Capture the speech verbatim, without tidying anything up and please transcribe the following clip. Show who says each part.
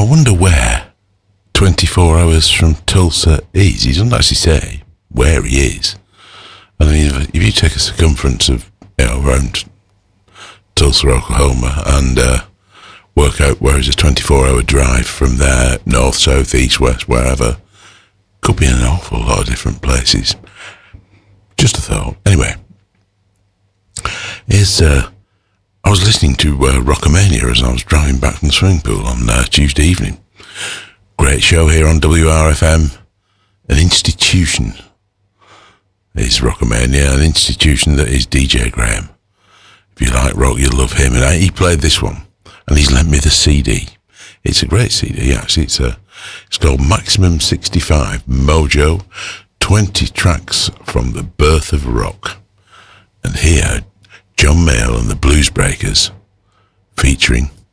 Speaker 1: I wonder where twenty-four hours from Tulsa is. He doesn't actually say where he is. I mean, if, if you take a circumference of, you know, around Tulsa, Oklahoma, and uh, work out where is a twenty-four hour drive from there, north, south, east, west, wherever, could be in an awful lot of different places. Just a thought. Anyway, is uh, I was listening to uh, Rockamania as I was driving back from the swimming pool on uh, Tuesday evening. Great show here on W R F M. An institution is Rockamania, an institution that is D J Graham. If you like rock, you'll love him. And he played this one, and he's lent me the C D. It's a great C D, actually. It's a, it's called Maximum sixty-five Mojo, twenty tracks from the birth of rock. And here, John Mayall and the Blues Breakers, featuring